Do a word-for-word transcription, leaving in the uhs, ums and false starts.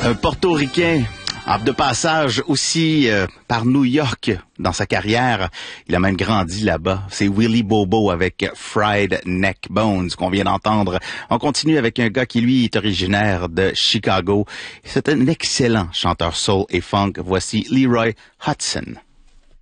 Un Portoricain de passage aussi euh, par New York dans sa carrière. Il a même grandi là-bas. C'est Willie Bobo avec Fried Neck Bones qu'on vient d'entendre. On continue avec un gars qui, lui, est originaire de Chicago. C'est un excellent chanteur soul et funk. Voici Leroy Hudson.